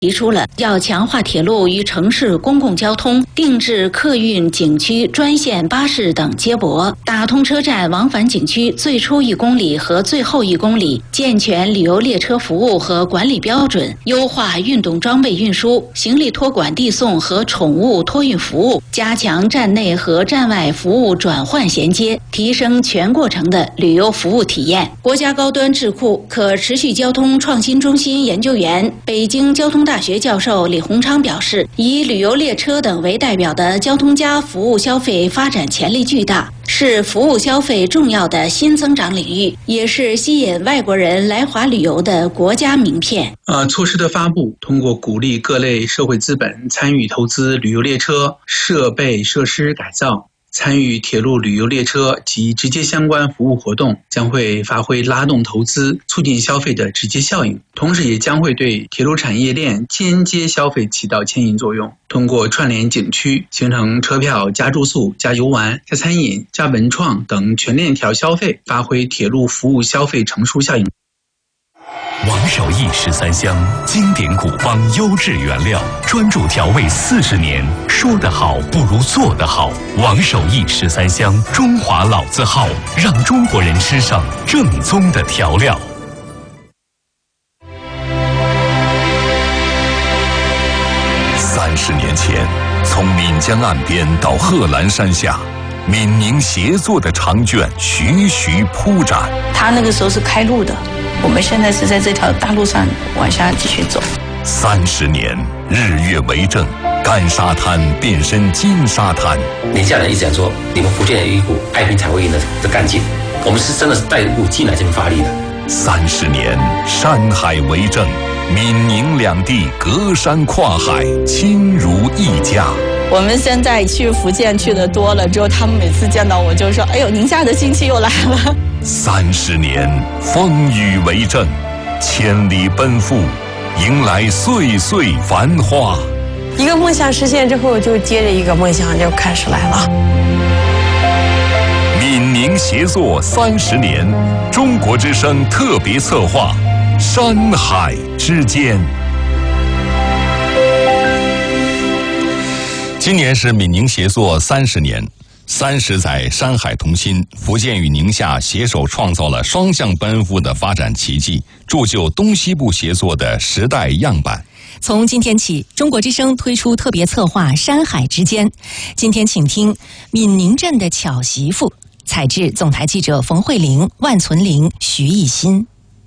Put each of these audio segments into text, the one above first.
提出了要强化铁路与城市公共交通，定制客运景区专线巴士等接驳，打通车站往返景区最初1公里和最后1公里，健全旅游列车服务和管理标准，优化运动装备运输、行李托管递送和宠物托运服务，加强站内和站外服务转换衔接，提升全过程的旅游服务体验。国家高端智库可持续交通创新中心研究员、北京交通大学教授李鸿昌表示，以旅游列车等为代表的交通加服务消费发展潜力巨大，是服务消费重要的新增长领域，也是吸引外国人来华旅游的国家名片。 措施的发布，通过鼓励各类社会资本参与投资旅游列车设备设施改造，参与铁路旅游列车及直接相关服务活动，将会发挥拉动投资、促进消费的直接效应，同时也将会对铁路产业链间接消费起到牵引作用。通过串联景区，形成车票加住宿、加游玩、加餐饮、加文创等全链条消费，发挥铁路服务消费乘数效应。 王守义13香，经典古方优质原料，专注调味40年，说得好不如做得好。王守义13香，中华老字号，让中国人吃上正宗的调料。30年前，从岷江岸边到贺兰山下，闽宁协作的长卷徐徐铺展。 他那个时候是开路的，我们现在是在这条大路上往下继续走。 30年，日月为证，干沙滩变身金沙滩。 宁夏人一直讲说，你们福建有一股爱拼才会赢的干劲，我们是真的是带一股劲来这边发力的。 30年，山海为证，闽宁两地隔山跨海，亲如一家。 我们现在去福建去的多了之后，他们每次见到我就说：“哎呦，宁夏的亲戚又来了。 ”30年，风雨为证，千里奔赴，迎来岁岁繁花。 一个梦想实现之后，就接着一个梦想就开始来了。 闽宁协作30年，中国之声特别策划，山海之间。今年是闽宁协作30年，30载山海同心，福建与宁夏携手创造了双向奔赴的发展奇迹，铸就东西部协作的时代样板。 从今天起，中国之声推出特别策划《山海之间》。今天请听闽宁镇的巧媳妇，采制总台记者冯慧玲、万存玲、徐艺新。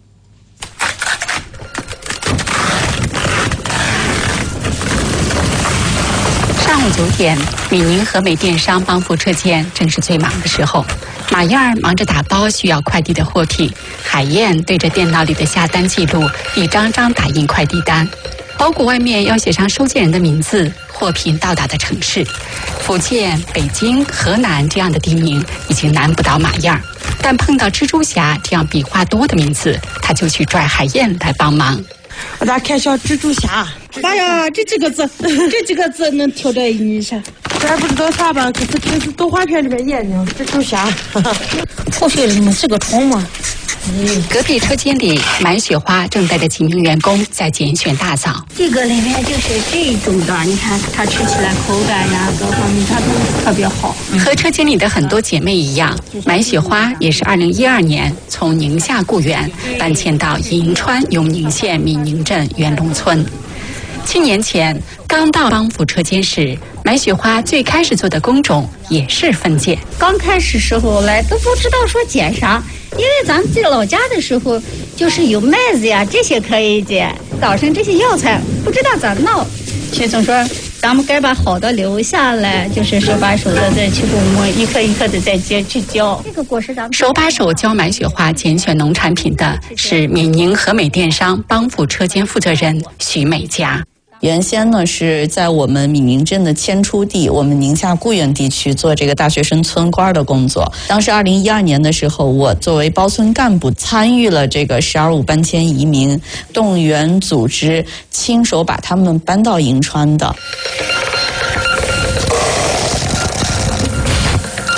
上午9点，闽宁和美电商帮扶车间正是最忙的时候。马燕儿忙着打包需要快递的货品，海燕对着电脑里的下单记录，一张张打印快递单。包裹外面要写上收件人的名字、货品到达的城市。福建、北京、河南这样的地名已经难不倒马燕儿，但碰到蜘蛛侠这样笔画多的名字，他就去拽海燕来帮忙。 我咋看像蜘蛛侠？哎呀，这几个字能挑在一下。这还不知道啥吧？可是这是动画片里面演的蜘蛛侠。 破碎了，你们是个虫吗？ 隔壁车间里，满雪花正带着几名员工在拣选大枣。 这个里面就是这种的，你看它吃起来口感呀，各方面它都特别好。 和车间里的很多姐妹一样，满雪花也是2012年从宁夏故园搬迁到银川永宁县闽宁镇元龙村。7年前刚到帮扶车间时，满雪花最开始做的工种也是分拣。 刚开始时候来都不知道说捡啥，因为咱们在老家的时候就是有麦子呀这些可以捡，早上这些药材不知道咋弄，徐总说咱们该把好的留下来，就是手把手的再去琢磨，一颗一颗的再去教。这个果实咱们手把手教满雪花拣选农产品的是闽宁和美电商帮扶车间负责人徐美佳。 原先呢是在我们闽宁镇的迁出地，我们宁夏固原地区做这个大学生村官的工作。当时2012年的时候，我作为包村干部参与了这个12.5搬迁移民，动员组织，亲手把他们搬到银川的。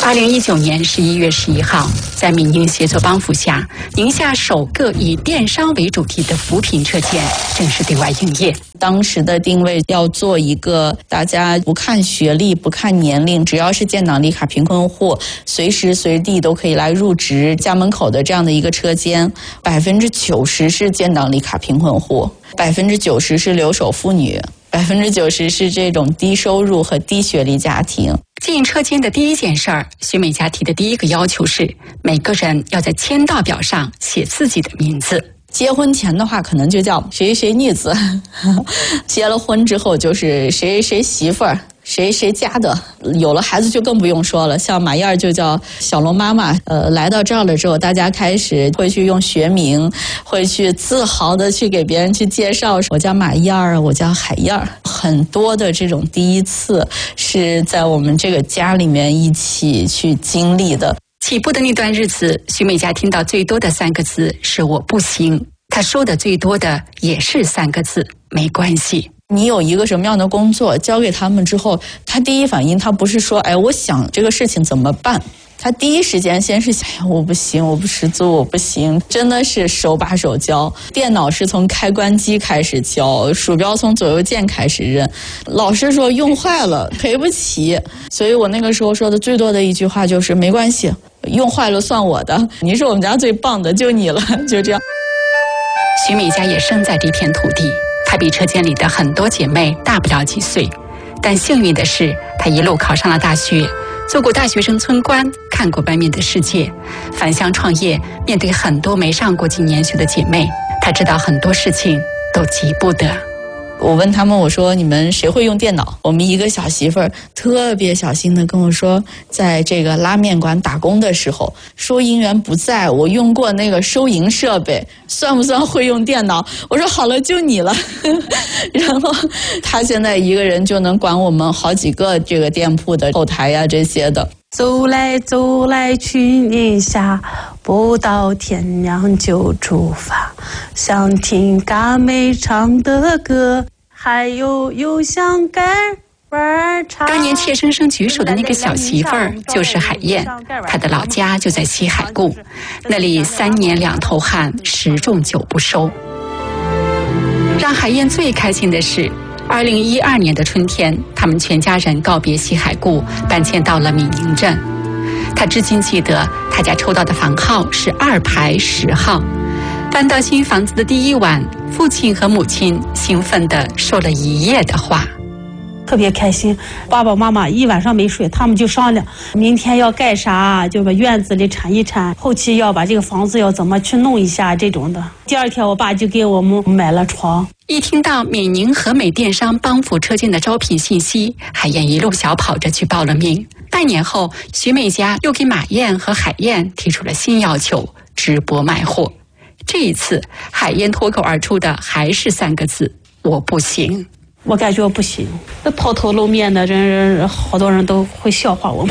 2019年11月11号，在闽宁协作帮扶下，宁夏首个以电商为主题的扶贫车间正式对外营业。 当时的定位要做一个大家不看学历、不看年龄，只要是建档立卡贫困户，随时随地都可以来入职家门口的这样的一个车间。90%是建档立卡贫困户，90%是留守妇女，90%是这种低收入和低学历家庭。 进车间的第一件事儿，徐美佳提的第一个要求是，每个人要在签到表上写自己的名字。 结婚前的话，可能就叫谁谁女子；结了婚之后，就是谁谁媳妇儿。谁家的，有了孩子就更不用说了。像马燕就叫小龙妈妈。来到这儿了之后，大家开始会去用学名，会去自豪的去给别人去介绍，我叫马燕儿，我叫海燕儿。很多的这种第一次是在我们这个家里面一起去经历的。 起步的那段日子，徐美佳听到最多的3个字是我不行，她说的最多的也是3个字，没关系。 你有一个什么样的工作交给他们之后，他第一反应他不是说我想这个事情怎么办，他第一时间先是想我不行，我不识字，我不行，真的是手把手教。电脑是从开关机开始教，鼠标从左右键开始认。老师说用坏了赔不起，所以我那个时候说的最多的一句话就是没关系，用坏了算我的，你是我们家最棒的，就你了，就这样。 徐美佳也生在这片土地，她比车间里的很多姐妹大不了几岁，但幸运的是，她一路考上了大学，做过大学生村官，看过外面的世界，返乡创业，面对很多没上过几年学的姐妹，她知道很多事情都急不得。 我问他们，我说你们谁会用电脑？我们一个小媳妇儿特别小心的跟我说，在这个拉面馆打工的时候，收银员不在，我用过那个收银设备，算不算会用电脑？我说好了，就你了。然后他现在一个人就能管我们好几个这个店铺的后台呀这些的。 走来走来去宁夏，不到天亮就出发。想听嘎妹唱的歌，还有想跟儿唱。 当年怯生生举手的那个小媳妇儿就是海燕，她的老家就在西海固，那里3年2头旱，10种9不收。让海燕最开心的是2012年的春天，他们全家人告别西海固，搬迁到了闽宁镇。他至今记得他家抽到的房号是2排10号。搬到新房子的第1晚，父亲和母亲兴奋地说了1夜的话。 特别开心，爸爸妈妈一晚上没睡，他们就商量明天要干啥，就把院子里铲一铲，后期要把这个房子要怎么去弄一下这种的。第2天我爸就给我们买了床。 一听到闽宁和美电商帮扶车间的招聘信息，海燕一路小跑着去报了名。半年后，徐美佳又给马燕和海燕提出了新要求，直播卖货。这一次，海燕脱口而出的还是3个字：我不行。 我感觉我不行，那抛头露面的人，好多人都会笑话我们。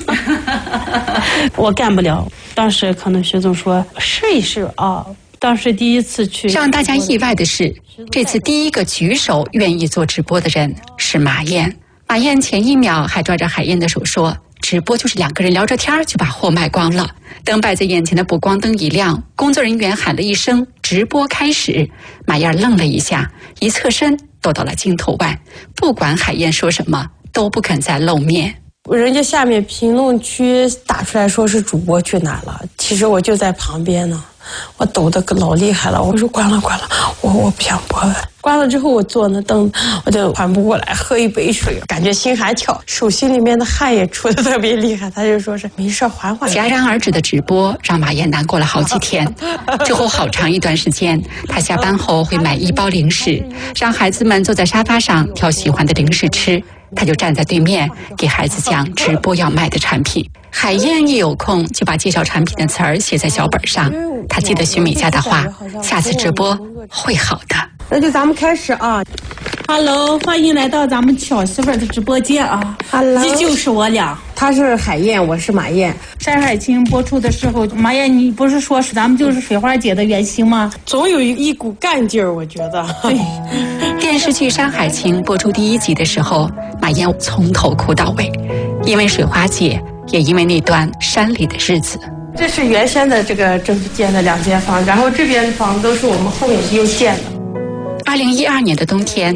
我干不了。当时可能徐总说试一试啊。当时第一次去， 让大家意外的是，这次第一个举手愿意做直播的人是马燕。马燕前1秒还抓着海燕的手说，直播就是2个人聊着天就把货卖光了。等摆在眼前的补光灯一亮，工作人员喊了一声直播开始，马燕愣了一下，一侧身躲到了镜头外，不管海燕说什么都不肯再露面。 人家下面评论区打出来说是主播去哪了，其实我就在旁边呢，我抖得老厉害了。我说关了，我不想播了。关了之后我坐那凳子，我就缓不过来，喝一杯水，感觉心还跳，手心里面的汗也出得特别厉害。他就说是没事，缓缓。 戛然而止的直播让马燕难过了好几天。之后好长一段时间，她下班后会买1包零食，让孩子们坐在沙发上挑喜欢的零食吃。他就站在对面给孩子讲直播要卖的产品。海燕一有空就把介绍产品的词儿写在小本上。他记得徐美佳的话，下次直播会好的。 那就咱们开始啊。Hello， 欢迎来到咱们小媳妇的直播间啊。Hello， 这就是我俩。 她是海燕，我是马燕。 《山海情》播出的时候，马燕，你不是说是咱们就是水花姐的原型吗？ 总有一股干劲儿，我觉得。 对。 电视剧《山海情》播出第1集的时候，马燕从头哭到尾，因为水花姐也因为那段山里的日子。 这是原先的这个政府建的2间房，然后这边的房都是我们后面又建的。 2012年的冬天，